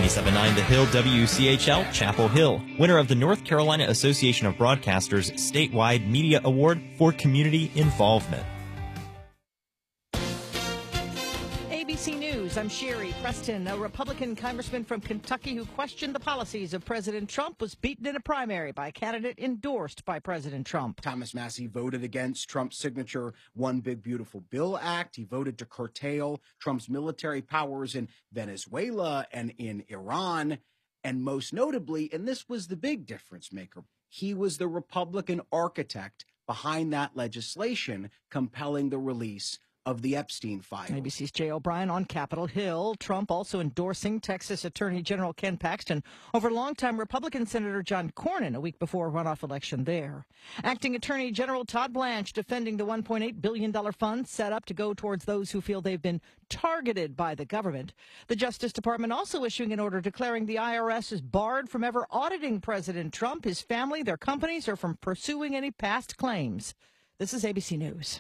97.9 The Hill, WCHL, Chapel Hill, winner of the North Carolina Association of Broadcasters statewide media award for community involvement. ABC News, I'm Sherry Preston. A Republican congressman from Kentucky who questioned the policies of President Trump was beaten in a primary by a candidate endorsed by President Trump. Thomas Massie voted against Trump's signature One Big Beautiful Bill Act. He voted to curtail Trump's military powers in Venezuela and in Iran. And most notably, and this was the big difference maker, he was the Republican architect behind that legislation compelling the release of the Epstein files. ABC's Jay O'Brien on Capitol Hill. Trump also endorsing Texas Attorney General Ken Paxton over longtime Republican Senator John Cornyn a week before a runoff election there. Acting Attorney General Todd Blanche defending the $1.8 billion fund set up to go towards those who feel they've been targeted by the government. The Justice Department also issuing an order declaring the IRS is barred from ever auditing President Trump, his family, their companies, or from pursuing any past claims. This is ABC News.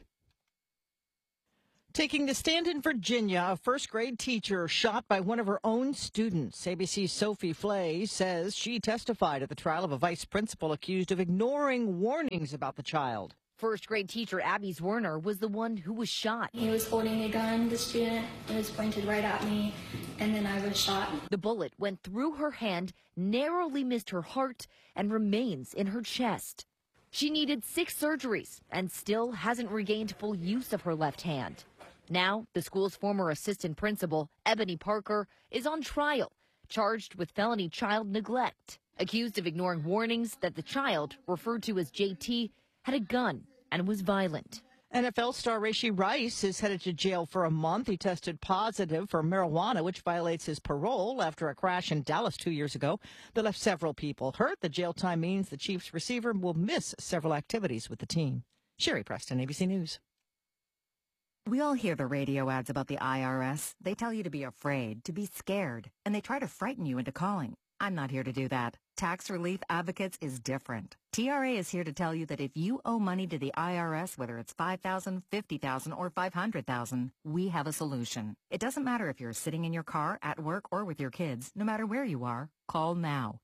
Taking the stand in Virginia, a first-grade teacher shot by one of her own students. ABC's Sophie Flay says she testified at the trial of a vice principal accused of ignoring warnings about the child. First-grade teacher Abby Werner was the one who was shot. He was holding a gun, the student. It was pointed right at me, and then I was shot. The bullet went through her hand, narrowly missed her heart, and remains in her chest. She needed 6 surgeries and still hasn't regained full use of her left hand. Now, the school's former assistant principal, Ebony Parker, is on trial, charged with felony child neglect, accused of ignoring warnings that the child, referred to as JT, had a gun and was violent. NFL star Rashee Rice is headed to jail for a month. He tested positive for marijuana, which violates his parole after a crash in Dallas 2 years ago that left several people hurt. The jail time means the Chiefs receiver will miss several activities with the team. Sherry Preston, ABC News. We all hear the radio ads about the IRS. They tell you to be afraid, to be scared, and they try to frighten you into calling. I'm not here to do that. Tax Relief Advocates is different. TRA is here to tell you that if you owe money to the IRS, whether it's $5,000, $50,000, or $500,000, we have a solution. It doesn't matter if you're sitting in your car, at work, or with your kids. No matter where you are, call now.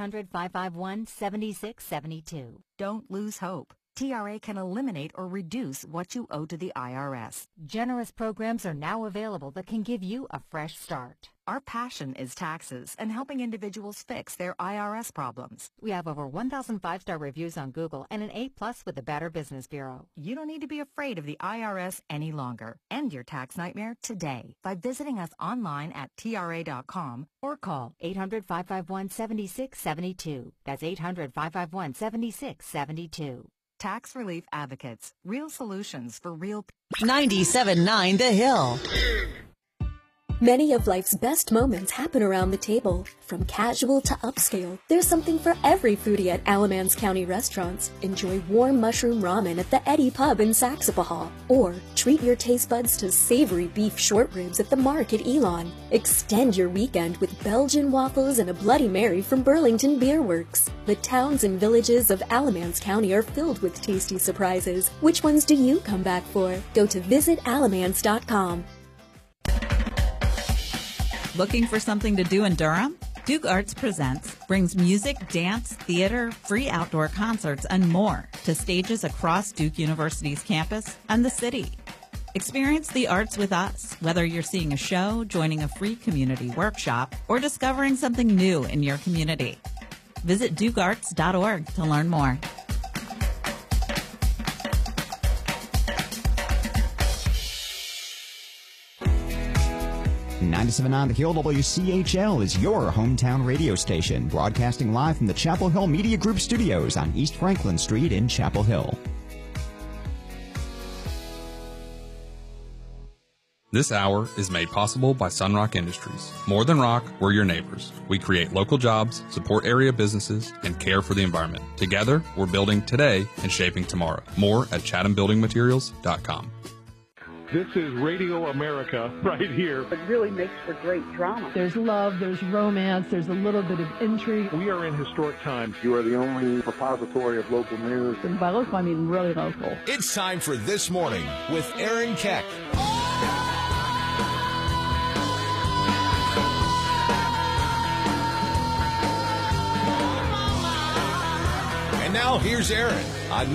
800-551-7672. Don't lose hope. TRA can eliminate or reduce what you owe to the IRS. Generous programs are now available that can give you a fresh start. Our passion is taxes and helping individuals fix their IRS problems. We have over 1,000 5-star reviews on Google and an A+ with the Better Business Bureau. You don't need to be afraid of the IRS any longer. End your tax nightmare today by visiting us online at TRA.com or call 800-551-7672. That's 800-551-7672. Tax Relief Advocates. Real solutions for real people. 97.9 The Hill. Many of life's best moments happen around the table. From casual to upscale, there's something for every foodie at Alamance County restaurants. Enjoy warm mushroom ramen at the Eddie Pub in Saxapahaw. Or treat your taste buds to savory beef short ribs at the Mark at Elon. Extend your weekend with Belgian waffles and a Bloody Mary from Burlington Beer Works. The towns and villages of Alamance County are filled with tasty surprises. Which ones do you come back for? Go to visitalamance.com. Looking for something to do in Durham? Duke Arts Presents brings music, dance, theater, free outdoor concerts, and more to stages across Duke University's campus and the city. Experience the arts with us, whether you're seeing a show, joining a free community workshop, or discovering something new in your community. Visit dukearts.org to learn more. 97.9 The Hill, WCHL is your hometown radio station, broadcasting live from the Chapel Hill Media Group studios on East Franklin Street in Chapel Hill. This hour is made possible by Sunrock Industries. More than rock, we're your neighbors. We create local jobs, support area businesses, and care for the environment. Together, we're building today and shaping tomorrow. More at chathambuildingmaterials.com. This is Radio America right here. It really makes for great drama. There's love, there's romance, there's a little bit of intrigue. We are in historic times. You are the only repository of local news. And by local, I mean really local. It's time for This Morning with Aaron Keck. now here's Aaron on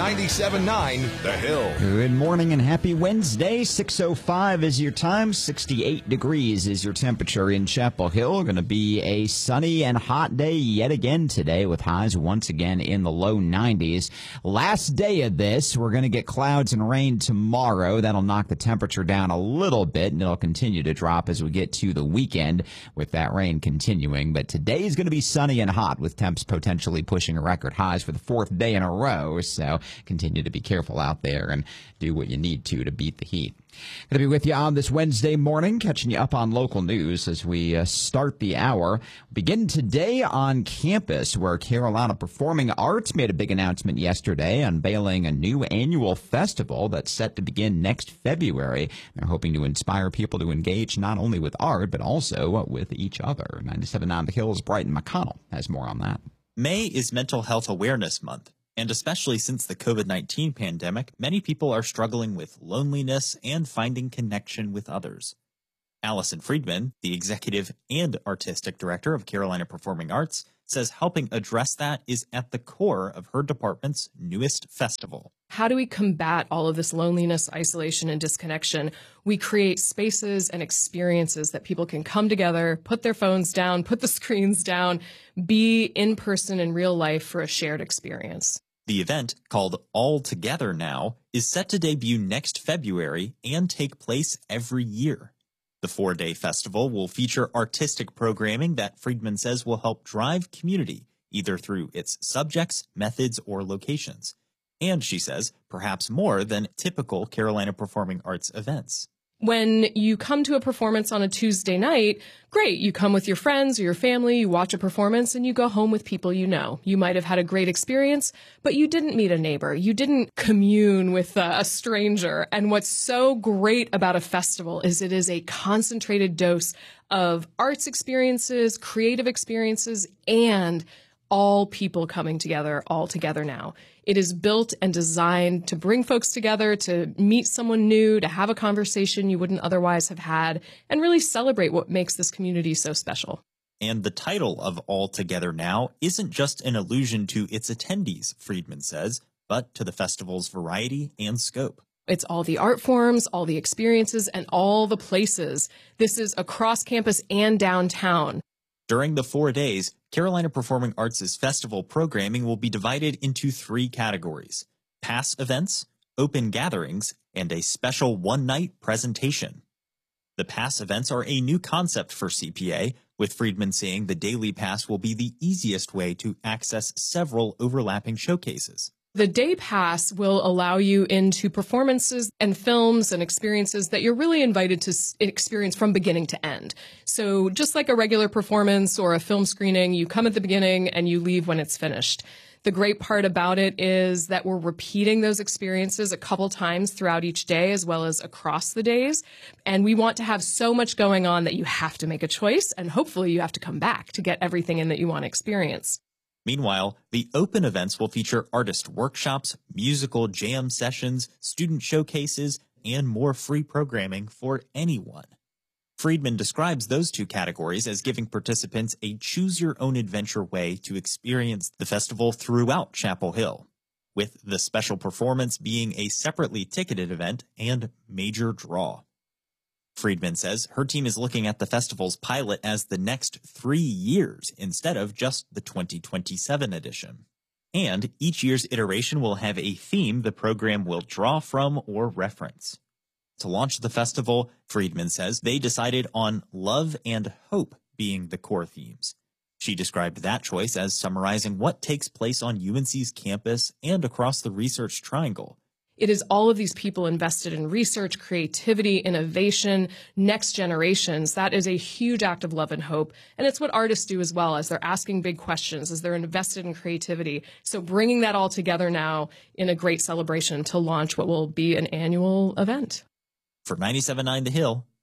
97.9 The Hill. Good morning and happy Wednesday. 6:05 is your time. 68 degrees is your temperature in Chapel Hill. Going to be a sunny and hot day yet again today with highs once again in the low 90s. Last day of this, we're going to get clouds and rain tomorrow. That'll knock the temperature down a little bit, and it'll continue to drop as we get to the weekend with that rain continuing. But today is going to be sunny and hot with temps potentially pushing record highs for the fourth day in a row. So continue to be careful out there and do what you need to beat the heat. Going to be with you on this Wednesday morning, catching you up on local news as we start the hour. Begin today on campus, where Carolina Performing Arts made a big announcement yesterday, unveiling a new annual festival that's set to begin next February. They're hoping to inspire people to engage not only with art, but also with each other. 97.9 The Hill's Brighton McConnell has more on that. May is Mental Health Awareness Month. And especially since the COVID-19 pandemic, many people are struggling with loneliness and finding connection with others. Allison Friedman, the executive and artistic director of Carolina Performing Arts, says helping address that is at the core of her department's newest festival. How do we combat all of this loneliness, isolation, and disconnection? We create spaces and experiences that people can come together, put their phones down, put the screens down, be in person in real life for a shared experience. The event, called All Together Now, is set to debut next February and take place every year. The 4-day festival will feature artistic programming that Friedman says will help drive community, either through its subjects, methods, or locations. And, she says, perhaps more than typical Carolina Performing Arts events. When you come to a performance on a Tuesday night, great. You come with your friends or your family, you watch a performance, and you go home with people you know. You might have had a great experience, but you didn't meet a neighbor. You didn't commune with a stranger. And what's so great about a festival is it is a concentrated dose of arts experiences, creative experiences, and all people coming together, all together now. It is built and designed to bring folks together, to meet someone new, to have a conversation you wouldn't otherwise have had, and really celebrate what makes this community so special. And the title of All Together Now isn't just an allusion to its attendees, Friedman says, but to the festival's variety and scope. It's all the art forms, all the experiences, and all the places. This is across campus and downtown. During the 4 days, Carolina Performing Arts' festival programming will be divided into 3 categories: pass events, open gatherings, and a special one-night presentation. The pass events are a new concept for CPA, with Friedman saying the daily pass will be the easiest way to access several overlapping showcases. The day pass will allow you into performances and films and experiences that you're really invited to experience from beginning to end. So just like a regular performance or a film screening, you come at the beginning and you leave when it's finished. The great part about it is that we're repeating those experiences a couple times throughout each day as well as across the days. And we want to have so much going on that you have to make a choice, and hopefully you have to come back to get everything in that you want to experience. Meanwhile, the open events will feature artist workshops, musical jam sessions, student showcases, and more free programming for anyone. Friedman describes those 2 categories as giving participants a choose-your-own-adventure way to experience the festival throughout Chapel Hill, with the special performance being a separately ticketed event and major draw. Friedman says her team is looking at the festival's pilot as the next 3 years instead of just the 2027 edition. And each year's iteration will have a theme the program will draw from or reference. To launch the festival, Friedman says they decided on love and hope being the core themes. She described that choice as summarizing what takes place on UNC's campus and across the Research Triangle. It is all of these people invested in research, creativity, innovation, next generations. That is a huge act of love and hope. And it's what artists do as well, as they're asking big questions, as they're invested in creativity. So bringing that all together now in a great celebration to launch what will be an annual event. For 97.9 The Hill,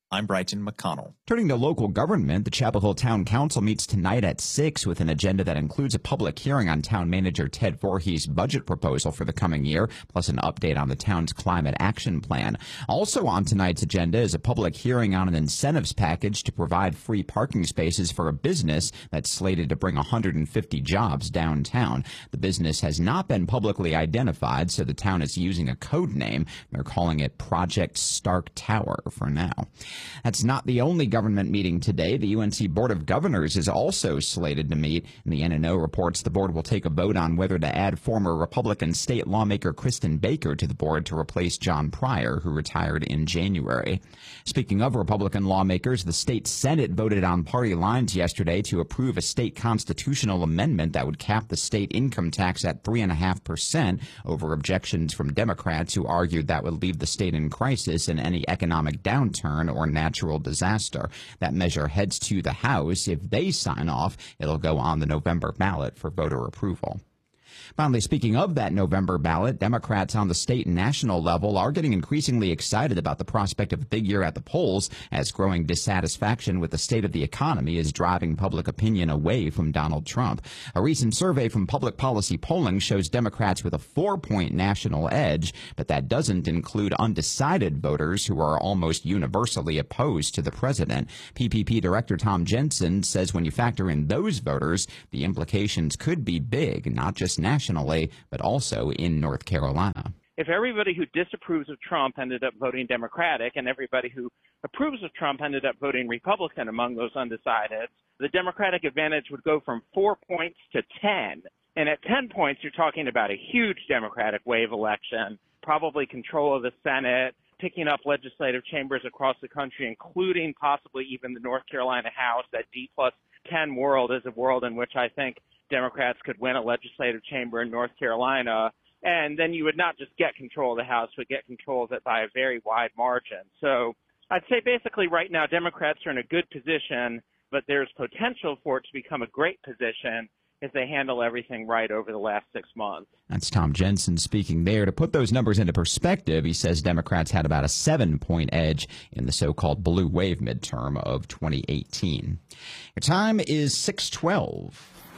I'm Brighton McConnell. Turning to local government, the Chapel Hill Town Council meets tonight at 6 with an agenda that includes a public hearing on Town Manager Ted Voorhees' budget proposal for the coming year, plus an update on the town's climate action plan. Also on tonight's agenda is a public hearing on an incentives package to provide free parking spaces for a business that's slated to bring 150 jobs downtown. The business has not been publicly identified, so the town is using a code name. They're calling it Project Stark Tower for now. That's not the only government meeting today. The UNC Board of Governors is also slated to meet, and the NNO reports the board will take a vote on whether to add former Republican state lawmaker Kristen Baker to the board to replace John Pryor, who retired in January. Speaking of Republican lawmakers, the state Senate voted on party lines yesterday to approve a state constitutional amendment that would cap the state income tax at 3.5% over objections from Democrats who argued that would leave the state in crisis in any economic downturn or natural disaster. That measure heads to the House. If they sign off, it'll go on the November ballot for voter approval. Finally, speaking of that November ballot, Democrats on the state and national level are getting increasingly excited about the prospect of a big year at the polls, as growing dissatisfaction with the state of the economy is driving public opinion away from Donald Trump. A recent survey from Public Policy Polling shows Democrats with a 4-point national edge, but that doesn't include undecided voters who are almost universally opposed to the president. PPP Director Tom Jensen says when you factor in those voters, the implications could be big, not just nationally, but also in North Carolina. If everybody who disapproves of Trump ended up voting Democratic and everybody who approves of Trump ended up voting Republican among those undecideds, the Democratic advantage would go from 4 points to 10. And at 10 points, you're talking about a huge Democratic wave election, probably control of the Senate, picking up legislative chambers across the country, including possibly even the North Carolina House. That D+10 world is a world in which I think Democrats could win a legislative chamber in North Carolina, and then you would not just get control of the House, but get control of it by a very wide margin. So I'd say basically right now Democrats are in a good position, but there's potential for it to become a great position if they handle everything right over the last 6 months. That's Tom Jensen speaking there. To put those numbers into perspective, he says Democrats had about a 7-point edge in the so-called blue wave midterm of 2018. Your time is 6:12.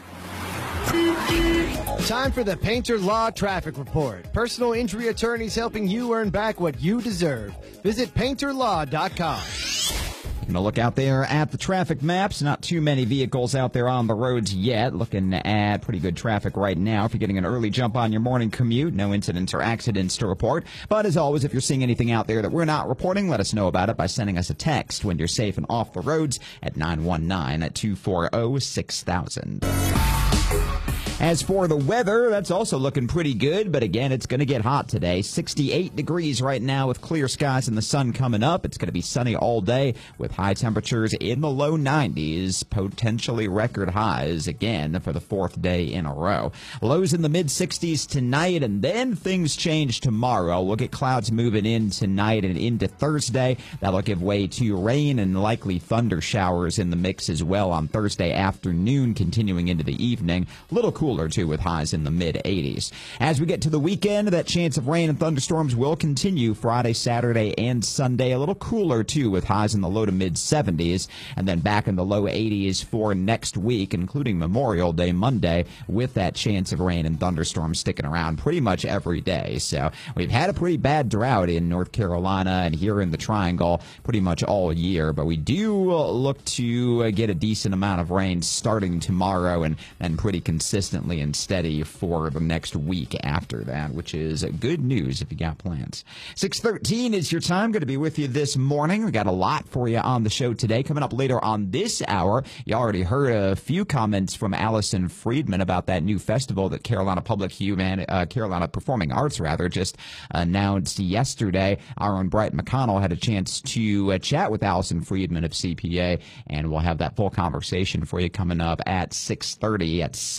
Time for the Painter Law Traffic Report. Personal injury attorneys helping you earn back what you deserve. Visit painterlaw.com. Going to look out there at the traffic maps. Not too many vehicles out there on the roads yet. Looking at pretty good traffic right now. If you're getting an early jump on your morning commute, no incidents or accidents to report. But as always, if you're seeing anything out there that we're not reporting, let us know about it by sending us a text when you're safe and off the roads at 919-240-6000. As for the weather, that's also looking pretty good, but again, it's going to get hot today. 68 degrees right now with clear skies and the sun coming up. It's going to be sunny all day with high temperatures in the low 90s, potentially record highs again for the 4th day in a row. Lows in the mid-60s tonight, and then things change tomorrow. We'll get clouds moving in tonight and into Thursday. That'll give way to rain and likely thunder showers in the mix as well on Thursday afternoon, continuing into the evening. A little cooler too with highs in the mid-80s. As we get to the weekend, that chance of rain and thunderstorms will continue Friday, Saturday, and Sunday. A little cooler too with highs in the low to mid-70s, and then back in the low 80s for next week, including Memorial Day Monday, with that chance of rain and thunderstorms sticking around pretty much every day. So we've had a pretty bad drought in North Carolina and here in the Triangle pretty much all year, but we do look to get a decent amount of rain starting tomorrow and pretty consistently and steady for the next week after that, which is good news if you got plans. 6:13 is your time. Going to be with you this morning. We got a lot for you on the show today. Coming up later on this hour, you already heard a few comments from Allison Friedman about that new festival that Carolina Carolina Performing Arts just announced yesterday. Our own Brighton McConnell had a chance to chat with Allison Friedman of CPA, and we'll have that full conversation for you coming up at 6:30. At 7:30,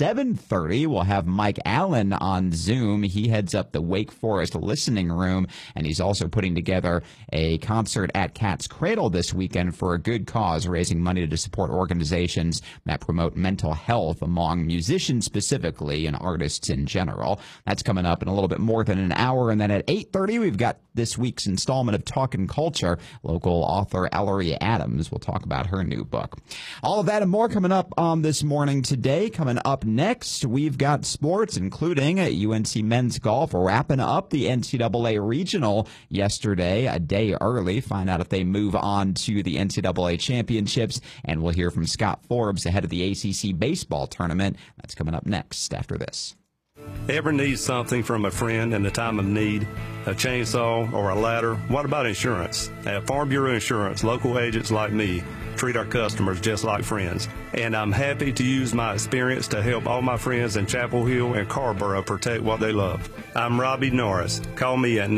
8:30. We'll have Mike Allen on Zoom. He heads up the Wake Forest Listening Room, and he's also putting together a concert at Cat's Cradle this weekend for a good cause, raising money to support organizations that promote mental health among musicians specifically and artists in general. That's coming up in a little bit more than an hour. And then at 8:30, we've got this week's installment of Talkin' Culture. Local author Ellery Adams will talk about her new book. All of that and more coming up on This Morning Today. Coming up next, we've got sports, including UNC men's golf wrapping up the NCAA Regional yesterday, a day early. Find out if they move on to the NCAA Championships. And we'll hear from Scott Forbes ahead of the ACC baseball tournament. That's coming up next after this. Ever need something from a friend in the time of need? A chainsaw or a ladder? What about insurance? At Farm Bureau Insurance, local agents like me treat our customers just like friends. And I'm happy to use my experience to help all my friends in Chapel Hill and Carrboro protect what they love. I'm Robbie Norris. Call me at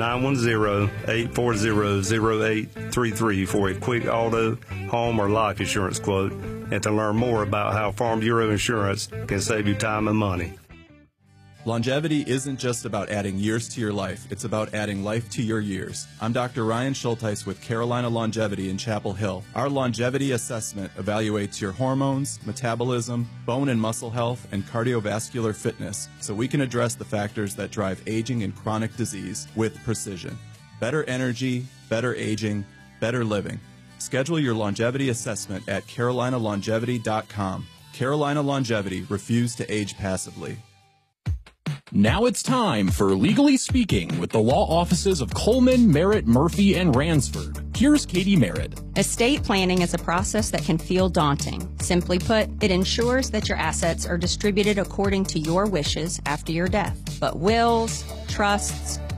910-840-0833 for a quick auto, home, or life insurance quote, and to learn more about how Farm Bureau Insurance can save you time and money. Longevity isn't just about adding years to your life, it's about adding life to your years. I'm Dr. Ryan Schulteis with Carolina Longevity in Chapel Hill. Our longevity assessment evaluates your hormones, metabolism, bone and muscle health, and cardiovascular fitness so we can address the factors that drive aging and chronic disease with precision. Better energy, better aging, better living. Schedule your longevity assessment at carolinalongevity.com. Carolina Longevity, refuse to age passively. Now it's time for Legally Speaking with the law offices of Coleman, Merritt, Murphy, and Ransford. Here's Katie Merritt. Estate planning is a process that can feel daunting. Simply put, it ensures that your assets are distributed according to your wishes after your death. But wills, trusts,